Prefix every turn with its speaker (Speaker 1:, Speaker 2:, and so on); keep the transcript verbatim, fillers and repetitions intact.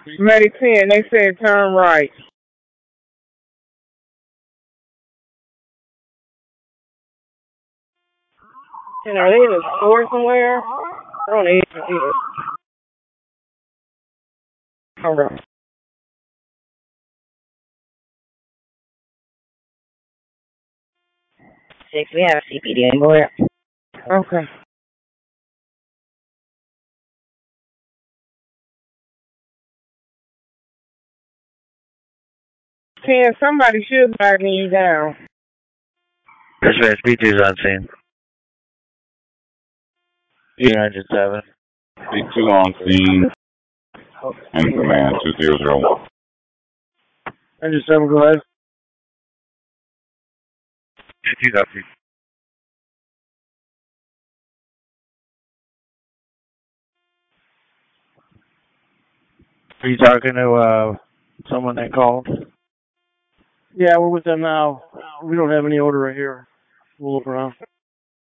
Speaker 1: Maybe ten. They said turn right. And are they in a store somewhere? I don't need to either. Okay.
Speaker 2: Six, we have a C P D on board.
Speaker 1: Okay. Ten, somebody should backing you down.
Speaker 3: Dispatch B two's on scene.
Speaker 4: Yeah.
Speaker 3: Engine seven.
Speaker 4: B two on scene. And command two zero zero one.
Speaker 1: Engine seven, go ahead.
Speaker 3: She's up. Are you talking to uh someone that called?
Speaker 1: Yeah, we're with them now. We don't have any order right here. We'll look around.